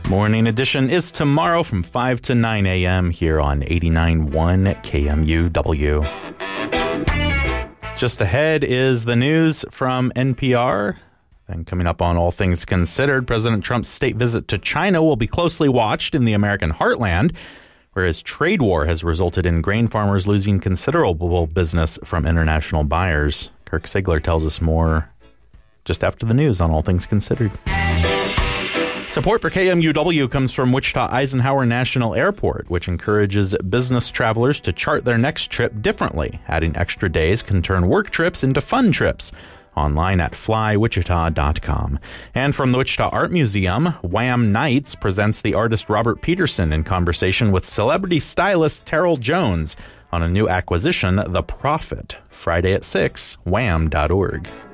Morning edition is tomorrow from 5 to 9 a.m. here on 89.1 KMUW. Just ahead is the news from NPR. And coming up on All Things Considered, President Trump's state visit to China will be closely watched in the American heartland, where his trade war has resulted in grain farmers losing considerable business from international buyers. Kirk Sigler tells us more just after the news on All Things Considered. Support for KMUW comes from Wichita Eisenhower National Airport, which encourages business travelers to chart their next trip differently. Adding extra days can turn work trips into fun trips. Online at flywichita.com. And from the Wichita Art Museum, Wham Nights presents the artist Robert Peterson in conversation with celebrity stylist Terrell Jones on a new acquisition, The Prophet. Friday at 6, wham.org.